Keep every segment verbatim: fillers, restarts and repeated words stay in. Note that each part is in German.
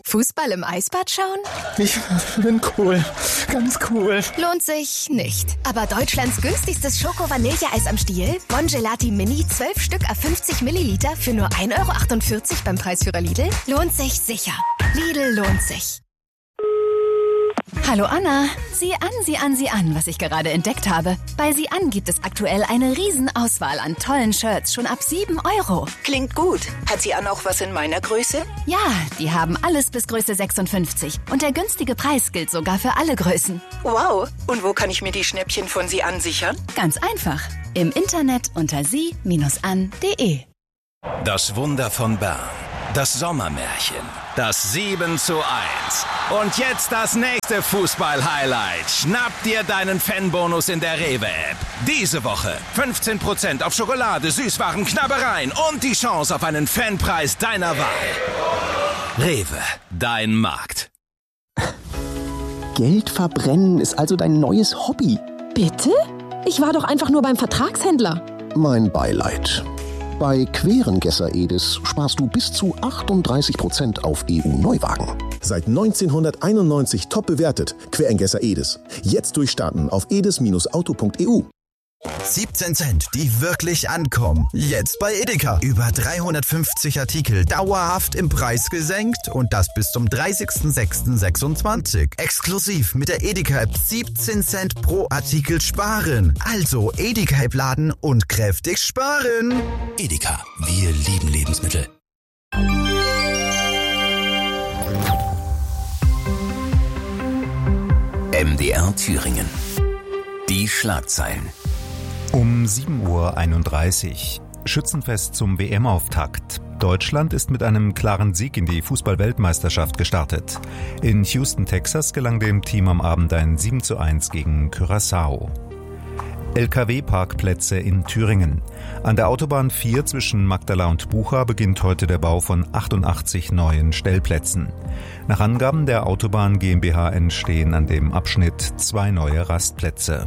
Fußball im Eisbad schauen? Ich bin cool. Ganz cool. Lohnt sich nicht. Aber Deutschlands günstigstes Schoko-Vanilleeis am Stiel? Bon Gelati Mini, zwölf Stück à fünfzig Milliliter für nur ein Euro achtundvierzig beim Preisführer Lidl? Lohnt sich sicher. Lidl lohnt sich. Hallo Anna, sieh an, sieh an, sieh an, was ich gerade entdeckt habe. Bei Sieh an gibt es aktuell eine Riesenauswahl an tollen Shirts, schon ab sieben Euro. Klingt gut. Hat sie auch was in meiner Größe? Ja, die haben alles bis Größe sechsundfünfzig. Und der günstige Preis gilt sogar für alle Größen. Wow. Und wo kann ich mir die Schnäppchen von Sie ansichern? Ganz einfach. Im Internet unter sie Bindestrich an punkt de. Das Wunder von Bern. Das Sommermärchen. Das sieben zu eins. Und jetzt das nächste Fußball-Highlight. Schnapp dir deinen Fanbonus in der Rewe-App. Diese Woche fünfzehn Prozent auf Schokolade, Süßwaren, Knabbereien und die Chance auf einen Fanpreis deiner Wahl. Rewe, dein Markt. Geld verbrennen ist also dein neues Hobby. Bitte? Ich war doch einfach nur beim Vertragshändler. Mein Beileid. Bei Querengesser Edis sparst du bis zu achtunddreißig Prozent auf E U-Neuwagen. Seit neunzehnhunderteinundneunzig top bewertet. Querengesser Edis. Jetzt durchstarten auf edis Bindestrich auto Punkt e u. siebzehn Cent, die wirklich ankommen. Jetzt bei Edeka. Über dreihundertfünfzig Artikel dauerhaft im Preis gesenkt und das bis zum dreißigsten sechsten sechsundzwanzig. Exklusiv mit der Edeka-App siebzehn Cent pro Artikel sparen. Also Edeka-App laden und kräftig sparen. Edeka, wir lieben Lebensmittel. M D R Thüringen. Die Schlagzeilen. Um sieben Uhr einunddreißig. Schützenfest zum W M-Auftakt. Deutschland ist mit einem klaren Sieg in die Fußball-Weltmeisterschaft gestartet. In Houston, Texas gelang dem Team am Abend ein sieben zu eins gegen Curaçao. L K W-Parkplätze in Thüringen. An der Autobahn vier zwischen Magdala und Bucha beginnt heute der Bau von achtundachtzig neuen Stellplätzen. Nach Angaben der Autobahn GmbH entstehen an dem Abschnitt zwei neue Rastplätze.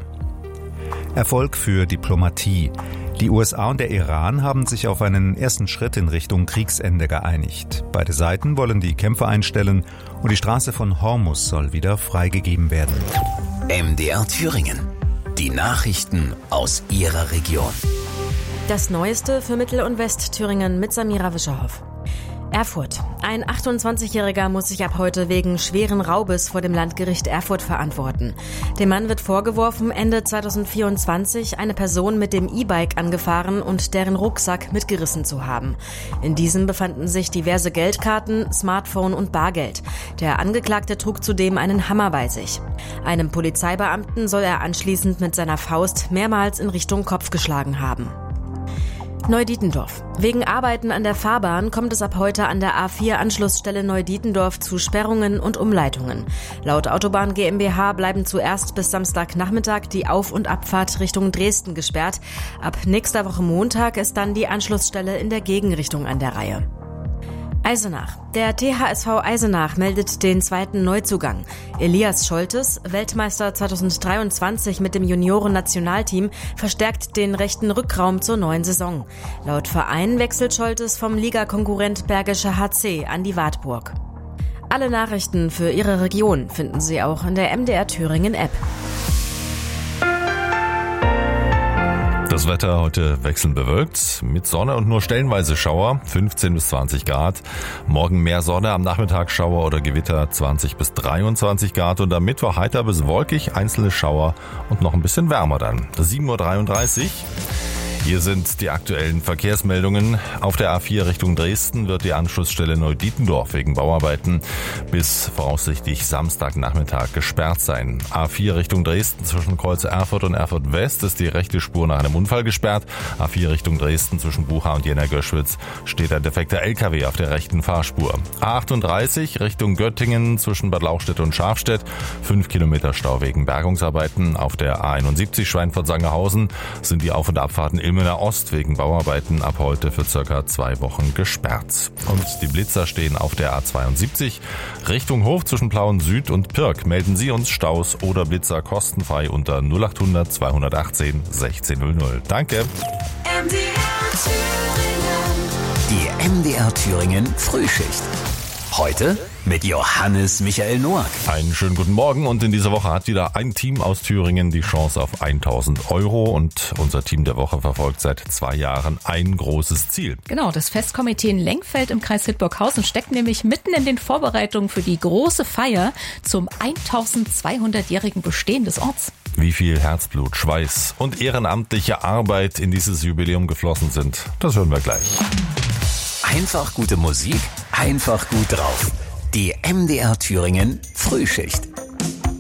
Erfolg für Diplomatie. Die U S A und der Iran haben sich auf einen ersten Schritt in Richtung Kriegsende geeinigt. Beide Seiten wollen die Kämpfe einstellen und die Straße von Hormuz soll wieder freigegeben werden. M D R Thüringen. Die Nachrichten aus Ihrer Region. Das Neueste für Mittel- und Westthüringen mit Samira Wischerhoff. Erfurt. Ein achtundzwanzigjähriger muss sich ab heute wegen schweren Raubes vor dem Landgericht Erfurt verantworten. Dem Mann wird vorgeworfen, Ende zweitausendvierundzwanzig eine Person mit dem E-Bike angefahren und deren Rucksack mitgerissen zu haben. In diesem befanden sich diverse Geldkarten, Smartphone und Bargeld. Der Angeklagte trug zudem einen Hammer bei sich. Einem Polizeibeamten soll er anschließend mit seiner Faust mehrmals in Richtung Kopf geschlagen haben. Neudietendorf. Wegen Arbeiten an der Fahrbahn kommt es ab heute an der A vier Anschlussstelle Neudietendorf zu Sperrungen und Umleitungen. Laut Autobahn GmbH bleiben zuerst bis Samstagnachmittag die Auf- und Abfahrt Richtung Dresden gesperrt. Ab nächster Woche Montag ist dann die Anschlussstelle in der Gegenrichtung an der Reihe. Eisenach. Der T H S V Eisenach meldet den zweiten Neuzugang. Elias Scholtes, Weltmeister zweitausenddreiundzwanzig mit dem Junioren-Nationalteam, verstärkt den rechten Rückraum zur neuen Saison. Laut Verein wechselt Scholtes vom Ligakonkurrent Bergische H C an die Wartburg. Alle Nachrichten für Ihre Region finden Sie auch in der M D R Thüringen App. Das Wetter heute wechselnd bewölkt, mit Sonne und nur stellenweise Schauer, fünfzehn bis zwanzig Grad. Morgen mehr Sonne, am Nachmittag Schauer oder Gewitter, zwanzig bis dreiundzwanzig Grad. Und am Mittwoch heiter bis wolkig, einzelne Schauer und noch ein bisschen wärmer dann. sieben Uhr dreiunddreißig. Hier sind die aktuellen Verkehrsmeldungen. Auf der A vier Richtung Dresden wird die Anschlussstelle Neudietendorf wegen Bauarbeiten bis voraussichtlich Samstagnachmittag gesperrt sein. A vier Richtung Dresden zwischen Kreuz Erfurt und Erfurt West ist die rechte Spur nach einem Unfall gesperrt. A vier Richtung Dresden zwischen Bucha und Jena-Göschwitz steht ein defekter L K W auf der rechten Fahrspur. A achtunddreißig Richtung Göttingen zwischen Bad Lauchstädt und Schafstedt. Fünf Kilometer Stau wegen Bergungsarbeiten. Auf der A einundsiebzig Schweinfurt-Sangerhausen sind die Auf- und Abfahrten Ilmenau Ost wegen Bauarbeiten ab heute für circa zwei Wochen gesperrt. Und die Blitzer stehen auf der A zweiundsiebzig Richtung Hof zwischen Plauen Süd und Pirk. Melden Sie uns Staus oder Blitzer kostenfrei unter null achthundert zweihundertachtzehn sechzehnhundert. Danke. M D R Thüringen. Die M D R Thüringen Frühschicht. Heute mit Johannes Michael Noack. Einen schönen guten Morgen und in dieser Woche hat wieder ein Team aus Thüringen die Chance auf tausend Euro und unser Team der Woche verfolgt seit zwei Jahren ein großes Ziel. Genau, das Festkomitee in Lengfeld im Kreis Hildburghausen steckt nämlich mitten in den Vorbereitungen für die große Feier zum eintausendzweihundertjährigen Bestehen des Orts. Wie viel Herzblut, Schweiß und ehrenamtliche Arbeit in dieses Jubiläum geflossen sind, das hören wir gleich. Einfach gute Musik, einfach gut drauf. Die M D R Thüringen Frühschicht.